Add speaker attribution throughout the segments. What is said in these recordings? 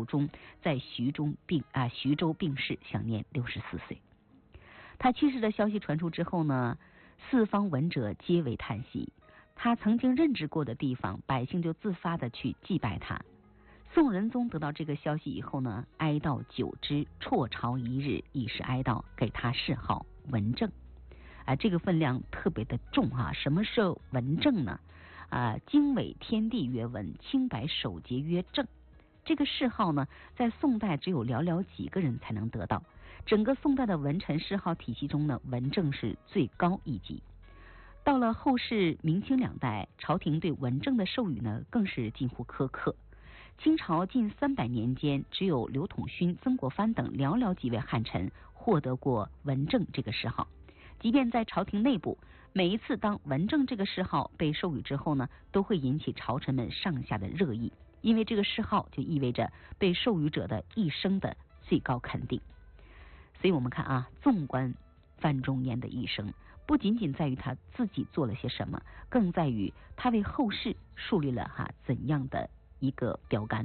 Speaker 1: 途中在徐州病逝，享年64岁。他去世的消息传出之后呢，四方闻者皆为叹息。他曾经任职过的地方，百姓就自发的去祭拜他。宋仁宗得到这个消息以后呢，哀悼久之，辍朝一日，以示哀悼，给他谥号文正。这个分量特别的重哈。什么是文正呢？经纬天地曰文，清白守节曰正。这个谥号呢，在宋代只有寥寥几个人才能得到。整个宋代的文臣谥号体系中呢，文正是最高一级。到了后世明清两代，朝廷对文正的授予呢，更是近乎苛刻。清朝近300年间，只有刘统勋、曾国藩等寥寥几位汉臣获得过文正这个谥号。即便在朝廷内部，每一次当文正这个谥号被授予之后呢，都会引起朝臣们上下的热议，因为这个谥号就意味着被授予者的一生的最高肯定。所以我们看纵观范仲淹的一生，不仅仅在于他自己做了些什么，更在于他为后世树立了怎样的一个标杆。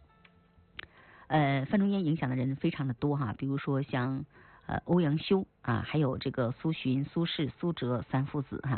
Speaker 1: 范仲淹影响的人非常的多比如说像欧阳修还有这个苏洵、苏轼、苏辙三父子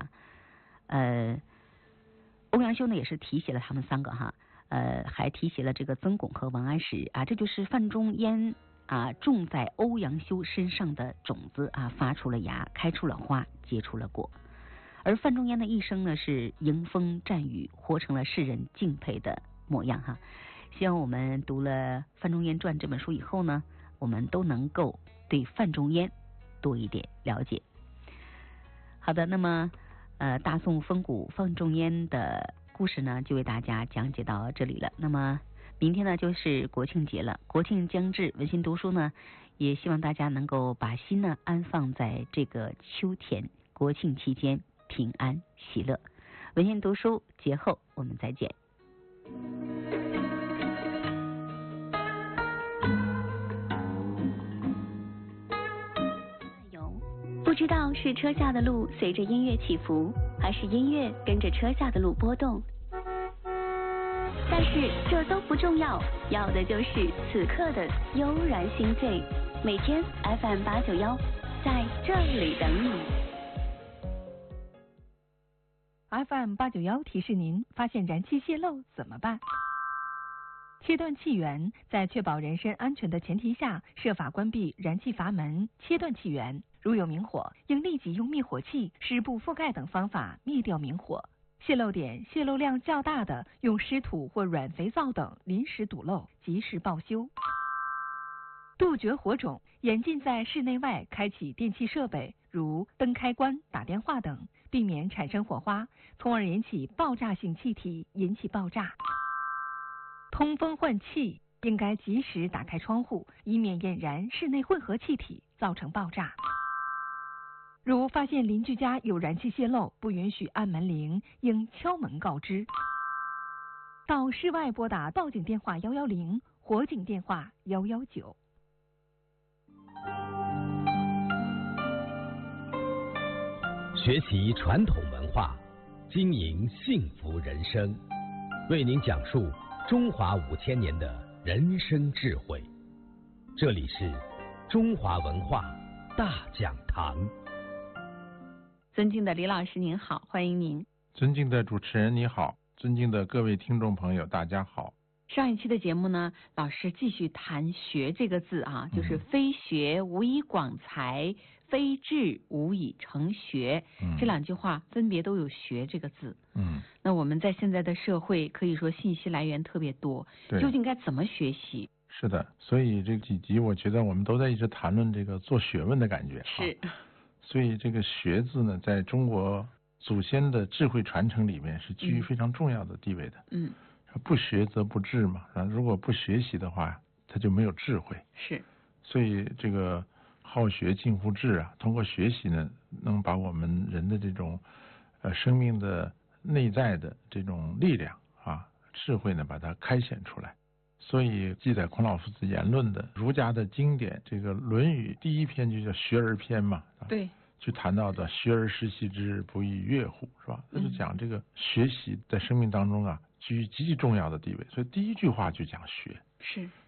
Speaker 1: 欧阳修呢也是题写了他们3个还题写了这个曾巩和王安石这就是范仲淹种在欧阳修身上的种子发出了芽，开出了花，结出了果。而范仲淹的一生呢，是迎风战雨，活成了世人敬佩的模样希望我们读了《范仲淹传》这本书以后呢，我们都能够对范仲淹多一点了解。好的，那么大宋风骨范仲淹的故事呢，就为大家讲解到这里了。那么明天呢就是国庆节了，国庆将至，文心读书呢也希望大家能够把心呢安放在这个秋天，国庆期间平安喜乐。文心读书节后我们再见。
Speaker 2: 不知道是车下的路随着音乐起伏，还是音乐跟着车下的路波动，但是这都不重要，要的就是此刻的悠然心醉。每天 FM891在这里等你。
Speaker 3: FM891提示您，发现燃气泄漏怎么办？切断气源，在确保人身安全的前提下，设法关闭燃气阀门，切断气源。如有明火，应立即用灭火器、湿布覆盖等方法灭掉明火。泄漏点、泄漏量较大的，用湿土或软肥皂等临时堵漏，及时报修。杜绝火种，严禁在室内外开启电气设备，如灯开关、打电话等，避免产生火花，从而引起爆炸性气体，引起爆炸。通风换气，应该及时打开窗户，以免引燃室内混合气体，造成爆炸。如发现邻居家有燃气泄漏，不允许按门铃，应敲门告知。到室外拨打报警电话110，火警电话119。
Speaker 4: 学习传统文化，经营幸福人生，为您讲述中华5000年的人生智慧。这里是中华文化大讲堂。
Speaker 1: 尊敬的李老师您好，欢迎您。
Speaker 5: 尊敬的主持人你好，尊敬的各位听众朋友大家好。
Speaker 1: 上一期的节目呢，老师继续谈学这个字就是非学无以广才，非志无以成学，这2句话分别都有学这个字。那我们在现在的社会可以说信息来源特别多，究竟该怎么学习？
Speaker 5: 是的，所以这几集我觉得我们都在一直谈论这个做学问的感觉。
Speaker 1: 是。
Speaker 5: 所以这个学字呢，在中国祖先的智慧传承里面是居于非常重要的地位的。不学则不智嘛，如果不学习的话，他就没有智慧。
Speaker 1: 是。
Speaker 5: 所以这个好学近乎智通过学习呢，能把我们人的这种生命的内在的这种力量智慧呢，把它开显出来。所以记载孔老夫子言论的儒家的经典，这个《论语》第1篇就叫学而篇嘛。
Speaker 1: 对。
Speaker 5: 就谈到的学而时习之，不亦说乎，是吧？就是讲这个学习在生命当中居极其重要的地位。所以第1句话就讲学。
Speaker 1: 是。